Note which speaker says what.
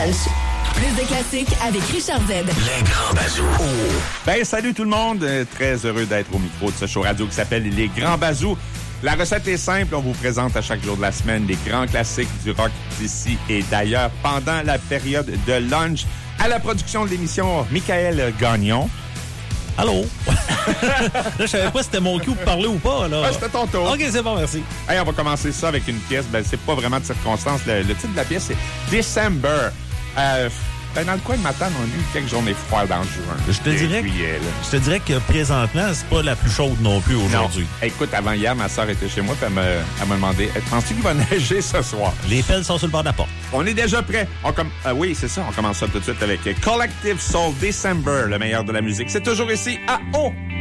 Speaker 1: Lunch. Plus de classiques avec Richard Z.
Speaker 2: Les Grands Bazous. Oh.
Speaker 3: Ben, salut tout le monde. Très heureux d'être au micro de ce show radio qui s'appelle Les Grands Bazous. La recette est simple. On vous présente à chaque jour de la semaine les grands classiques du rock d'ici et d'ailleurs pendant la période de lunch. À la production de l'émission, Michael Gagnon.
Speaker 4: Allô? Là, je savais pas si c'était mon cue pour parler ou pas, là.
Speaker 3: Ah, c'était ton tour.
Speaker 4: OK, c'est bon, merci.
Speaker 3: Hey, on va commencer ça avec une pièce. Ben, c'est pas vraiment de circonstance. Le titre de la pièce, c'est December. Dans le coin de ma table, on a eu quelques journées froides en juin.
Speaker 4: Je te dirais que présentement, c'est pas la plus chaude non plus aujourd'hui.
Speaker 3: Non. Écoute, avant hier, ma soeur était chez moi et elle m'a demandé « Penses-tu qu'il va neiger ce soir? »
Speaker 4: Les pelles sont sur le bord de la porte.
Speaker 3: On est déjà prêt. Oui, c'est ça. On commence ça tout de suite avec Collective Soul December, le meilleur de la musique. C'est toujours ici à O.